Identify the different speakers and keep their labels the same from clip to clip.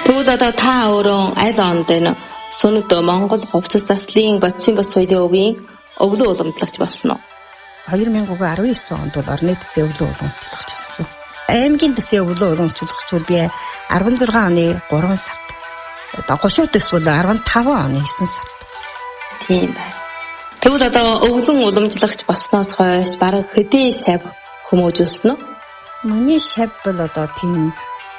Speaker 1: Тэгвэл одоо та өөрөө аль онд энэ Сүнэд Монгол хувцас заслын бодисын бос соёлын өвийн өвлөө уламжлагч болсон уу?
Speaker 2: 2019 онд бол орны төсөө өвлөө уламжлагч болсон. Аймгийн төсөө өвлөө уламжлагч бол би 16 оны 3 сард. Одоо гошууд төсвөл 15 оны 9 сард болсон.
Speaker 1: Тийм байна. Тэгвэл одоо өвлөн уламжлагч болсноос хойш бараг хэдийн шав хүмүүжүүлсэн үү?
Speaker 2: Миний шав бол одоо тийм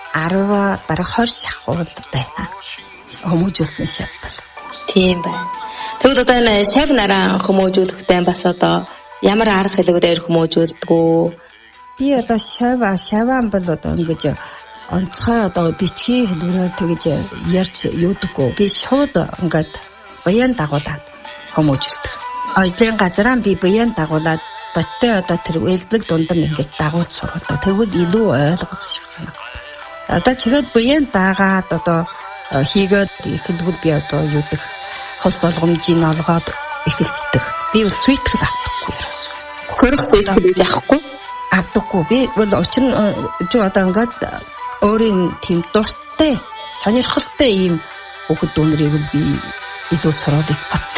Speaker 2: 10 бараг 20 шахуул байна. Хүмүүжүүлсэн шав бол.
Speaker 1: Тийм байна. Тэгвэл одоо энэ шав нараа хүмүүжүүлэхдээ бас одоо ямар арга хэлбэрээр хүмүүжүүлдэг үү?
Speaker 2: Би одоо шаваан бол одоо ингэж онцгой одоо бичгийн хэлбэрээр тэгж ярьж юудаггүй. Би шууд ингээд баян дагуулад хүмүүжүүлдэг. Ойдлын газараа би баян дагуулад баттай одоо тэр үйлдэл дунд нь ингээд дагуулж сургалдаг. Тэгвэл илүү ойлгох шиг санагдав. Одоо чигээр баян дагаад одоо хийгээд эхлэвэл би одоо юудаг хол солгомжийн олгоод эхэлцдэг. Би бол суйтгэл авдаггүй ерөөс.
Speaker 1: Сөрөх суйтгэл гэж авахгүй?
Speaker 2: Авдаггүй. Би бол учир нь одоо ингээд өөрийн тийм дуртай, сонирхолтой ийм хүүхэд дүүнрийг би илүү суралцах бат.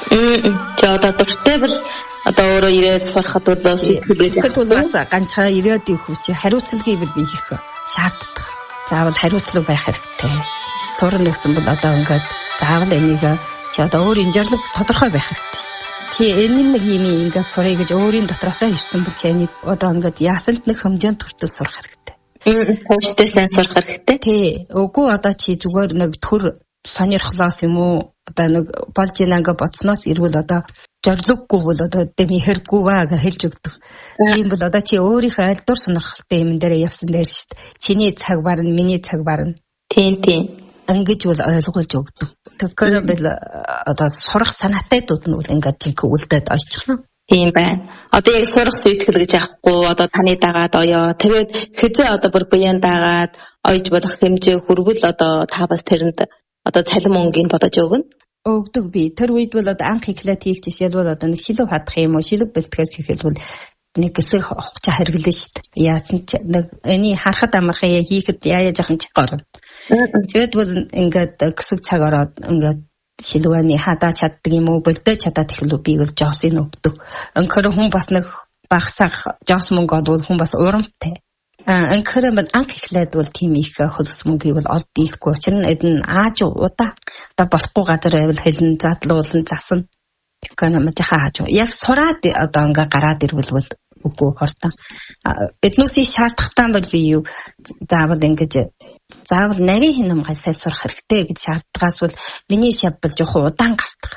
Speaker 1: Чи одоо дуртай бол одоо өөрөө ирээд сурахад бол суйтгэл гэж
Speaker 2: бас ганцхан ирээд их хүч хариуцлагыг би хийх шаарддаг. Заавал хариуцлага байх хэрэгтэй. Сурна гэсэн бол одоо ингээд заавал энийг чи одоо өөрийн зорилго тодорхой байх хэрэгтэй. Чи энэ нэг юм ингээд сурах гэж өөрийн дотроосоо ирсэн бол чи энийг одоо ингээд яасанд нэг хэмжээнд хүртэл сурах хэрэгтэй.
Speaker 1: Тууштай сайн сурах хэрэгтэй.
Speaker 2: Тий. Үгүй одоо чи зүгээр нэг төр сонирхлоос юм уу одоо нэг болж ийна ингээд бодсноос ирвэл одоо зориггүй бол одоо дэми хэрэггүй ба гэж хэлж өгдөг. Тийм бол одоо чи өөрийнхөө аль дур сонирхолтой юм дээр явсан дээр шүү дээ. Чиний цаг барна, миний цаг барна.
Speaker 1: Тийм.
Speaker 2: Ингэж бол ойлгуулж өгдөг. Тэгэхээр бол одоо сурах санаатайдууд нь бол ингээд тийм үлдээд ойчихно.
Speaker 1: Тийм байна. Одоо яг сурах суйтгэл гэж авахгүй одоо таны дагаад оёо. Тэгээд хэзээ одоо бүр баян дагаад ойж болох хэмжээ хүрвэл одоо та бас тэрэнд одоо цалин мөнгөний бодож өгнө.
Speaker 2: Өгдөг би. Тэр үед бол одоо анх эхлээд хийх жишээлбэл одоо нэг шилэг хадах юм уу, шилэг бэлтгэхээс ихэлбэл нэг хэсэг хугацаа хэрэглэн шүү дээ. Яасан ч нэг эний харахад амархаа хийхэд яая жахан чигоор. Тэгээд бол ингээд хэсэг цаг ороод ингээд шилвэний хадаа чаддаг юм уу, бэлдэж чадаад ихлүү би бол жоосыг өгдөг. Өнөхөр хүн бас нэг багсах жоос мөнгө одвол хүн бас урамтай. Анхаарал бол анх эхлээд бол тийм их хөлс мөнгөийг бол олд ийхгүй. Учир нь эдэн ааж удаа одоо болохгүй газар байвал хэлэн задлуулан засна. Тэгэхээр мажиха ааж. Яг сураад одоо ингээ гараад ирвэл үгүй хортон. Эднүүсийн шаардлагатай бол би юу заавал ингэж заавал нарийн хинэмгай сайн сурах хэрэгтэй гэж шаардлагаас бол миний шав бол жоохон удаан гардаг.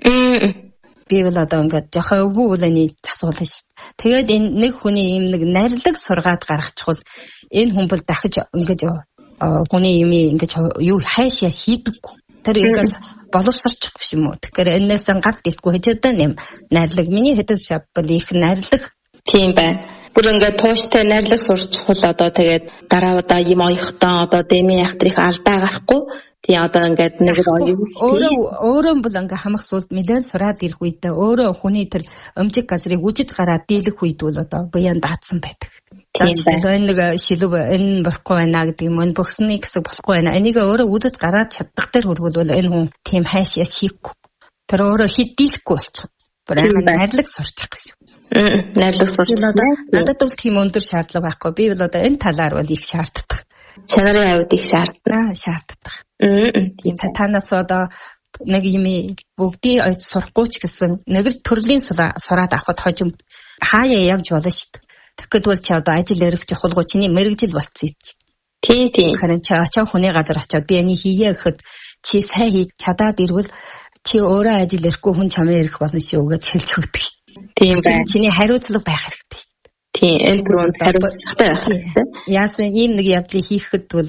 Speaker 2: Би бол одоо ингээд жоохон өвгүүлэний асуулаа шүү дээ. Тэгээд энэ нэг хүний юм нэг нарилаг сургаад гаргачихвал энэ хүн бол дахиж ингээд хүний юм ингээд юу хайшаа шийдэггүй. Тэр ингээд боловсрчих биш юм уу. Тэгэхээр энээс гард илгүй хэзээ юм нарилаг миний хэдэс шав бол их нарилаг.
Speaker 1: Тийм байна. Бүр ингээд тууштай нарилаг сурчихвал одоо тэгээд дараа удаа юм оёхтон одоо дэмий яхтрих алдаа гарахгүй. Тийм одоо ингээд нэг өөрөө
Speaker 2: бол ингээ хамах суулд нэлээд сураад ирэх үедээ өөрөө хүний тэр өмжиг газрыг үжиж гараад дийлэх үед бол одоо буян даатсан байдаг. Тийм байна. Нэг шилв энэ болохгүй байна гэдэг юм. Энэ бөхсний хэсэг болохгүй байна. Энийг өөрөө үжиж гараад чаддаг дээр хүрвэл энэ хүн тийм хайшаа хийхгүй. Тэр өөрөө хиддийлэхгүй болчих. Бүр нарилаг сурчих гэж.
Speaker 1: Нарилаг сурчих.
Speaker 2: Надад бол тийм өндөр шаардлага байхгүй. Би бол одоо энэ талаар бол их шаарддаг.
Speaker 1: Чанарын хувьд их
Speaker 2: шаарддаг. Тийм танаас одоо нэг юм бүгдийг ойж сурахгүй ч гэсэн нэг л төрлийн сураад авахд хожим хаяа явж болно шүү дээ. Тэгэхэд бол чи одоо ажил эргэж явахгүй чиний мэрэгжил болцсон юм чи.
Speaker 1: Тийм.
Speaker 2: Харин чи очоо хүний газар очиод би энийг хийе гэхэд чи сайн хийж чадаад ирвэл чи өөрөө ажил эрэхгүй хүн чамаа ирэх болно шүү гэж хэлж өгдөг.
Speaker 1: Тийм байна.
Speaker 2: Чиний хариуцлага байх хэрэгтэй шүү дээ.
Speaker 1: Тийм, энэ түрүүнд хариуцлагатай байх хэрэгтэй.
Speaker 2: Яасан ийм нэг явдлыг хийхэд бол